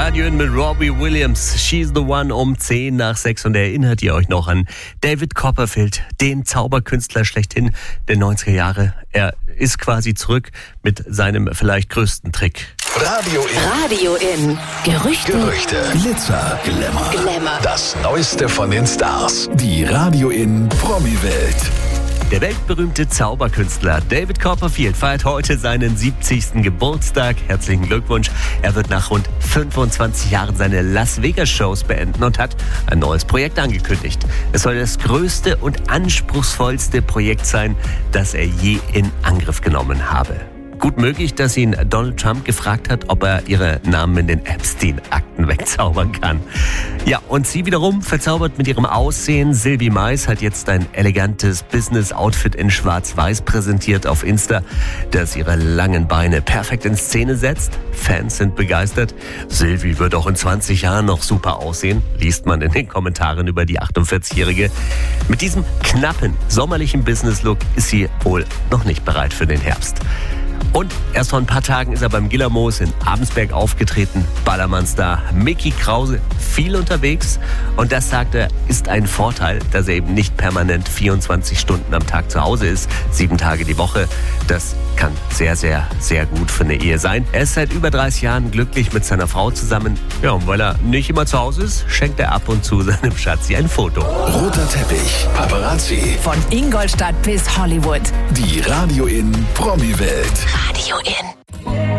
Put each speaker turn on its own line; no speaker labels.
Radio In mit Robbie Williams. She's the One um 10 nach 6. Und erinnert ihr euch noch an David Copperfield, den Zauberkünstler schlechthin der 90er Jahre? Er ist quasi zurück mit seinem vielleicht größten Trick.
Radio In. Gerüchte.
Glitzer, Glamour. Das Neueste von den Stars. Die Radio In Promi-Welt.
Der weltberühmte Zauberkünstler David Copperfield feiert heute seinen 70. Geburtstag. Herzlichen Glückwunsch. Er wird nach rund 25 Jahren seine Las Vegas-Shows beenden und hat ein neues Projekt angekündigt. Es soll das größte und anspruchsvollste Projekt sein, das er je in Angriff genommen habe. Gut möglich, dass ihn Donald Trump gefragt hat, ob er ihre Namen in den Epstein-Akten wegzaubern kann. Ja, und sie wiederum verzaubert mit ihrem Aussehen. Sylvie Mais hat jetzt ein elegantes Business-Outfit in Schwarz-Weiß präsentiert auf Insta, das ihre langen Beine perfekt in Szene setzt. Fans sind begeistert. Sylvie wird auch in 20 Jahren noch super aussehen, liest man in den Kommentaren über die 48-Jährige. Mit diesem knappen, sommerlichen Business-Look ist sie wohl noch nicht bereit für den Herbst. Und erst vor ein paar Tagen ist er beim Gillermoos in Abensberg aufgetreten. Ballermann-Star Mickey Krause viel unterwegs. Und das, sagt er, ist ein Vorteil, dass er eben nicht permanent 24 Stunden am Tag zu Hause ist, 7 Tage die Woche. Das kann sehr, sehr, sehr gut für eine Ehe sein. Er ist seit über 30 Jahren glücklich mit seiner Frau zusammen. Ja, und weil er nicht immer zu Hause ist, schenkt er ab und zu seinem Schatzi ein Foto.
Roter Teppich, Paparazzi.
Von Ingolstadt bis Hollywood.
Die Radio In Promi-Welt.
Radio In.